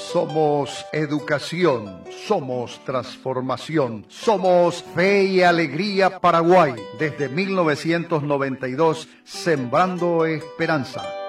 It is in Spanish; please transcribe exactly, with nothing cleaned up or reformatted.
Somos educación, somos transformación, somos fe y alegría Paraguay. Desde mil novecientos noventa y dos, sembrando esperanza.